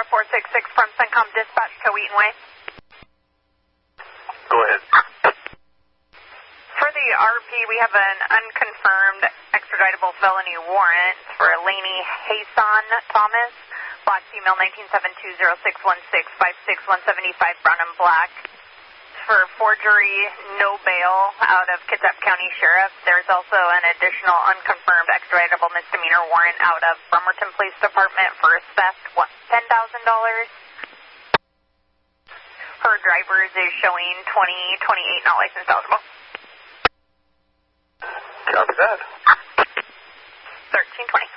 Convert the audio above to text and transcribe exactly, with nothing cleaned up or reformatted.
four six six from CENTCOM Dispatch to Wheaton Way. Go ahead. For the R P, we have an unconfirmed extraditable felony warrant for Lainey Hasan Thomas, black female, nineteen seven two zero six one six five six one seventy five, brown and black. For forgery, no bail out of Kitsap County Sheriff. There's also an additional unconfirmed extraditable misdemeanor warrant out of Bremerton Police Department for theft, ten thousand dollars. Her driver's is showing twenty twenty-eight, not licensed eligible. Copy that. thirteen twenty.